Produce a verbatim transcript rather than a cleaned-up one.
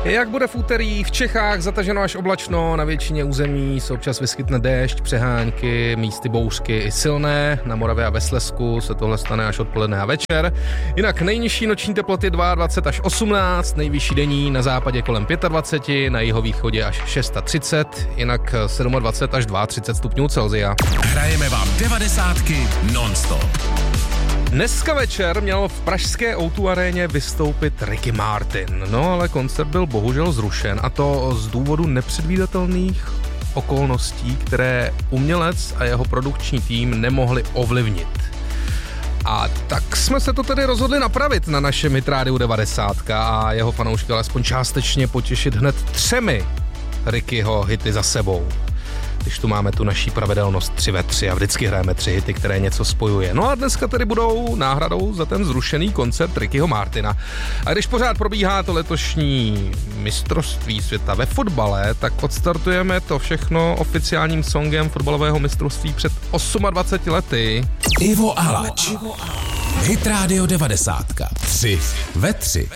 Jak bude v úterý v Čechách, zataženo až oblačno, na většině území se občas vyskytne déšť, přehánky, místy bouřky i silné, na Moravě a ve Slezsku se tohle stane až odpoledne a večer. Jinak nejnižší noční teploty dvacet dva až osmnáct, nejvyšší denní na západě kolem dvacet pět, na jihovýchodě až třicet šest, jinak dvacet sedm až třicet dva stupňů Celsia. Hrajeme vám devadesátky non-stop. Dneska večer měl v pražské ó dva aréně vystoupit Ricky Martin, no ale koncert byl bohužel zrušen, a to z důvodu nepředvídatelných okolností, které umělec a jeho produkční tým nemohli ovlivnit. A tak jsme se to tedy rozhodli napravit na našem Hit Rádiu devadesát a jeho fanoušky alespoň částečně potěšit hned třemi Rickyho hity za sebou. Když tu máme tu naší pravidelnost tři ve tři a vždycky hrajeme tři hity, které něco spojuje. No a dneska tedy budou náhradou za ten zrušený koncert Rickyho Martina. A když pořád probíhá to letošní mistrovství světa ve fotbale, tak odstartujeme to všechno oficiálním songem fotbalového mistrovství před dvaceti osmi lety. Ivo Alač. Hit Rádio devadesát. tři ve tři.